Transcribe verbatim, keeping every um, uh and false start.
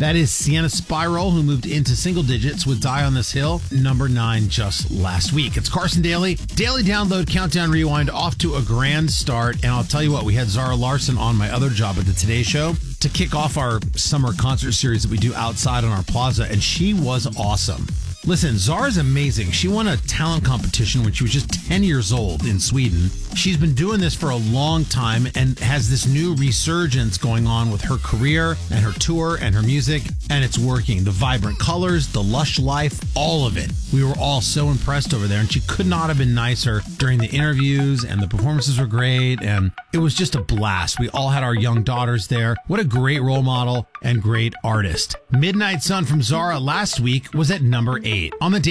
That is Sienna Spiral, who moved into single digits with Die on This Hill, number nine just last week. It's Carson Daly. Daily Download, Countdown Rewind, off to a grand start. And I'll tell you what, we had Zara Larson on my other job at the Today Show to kick off our summer concert series that we do outside on our plaza, and she was awesome. Listen, Zara's amazing. She won a talent competition when she was just ten years old in Sweden. She's been doing this for a long time and has this new resurgence going on with her career and her tour and her music, and it's working. The vibrant colors, the lush life, all of it. We were all so impressed over there, and she could not have been nicer during the interviews, and the performances were great, and it was just a blast. We all had our young daughters there. What a great role model and great artist. Midnight Sun from Zara last week was at number eight on the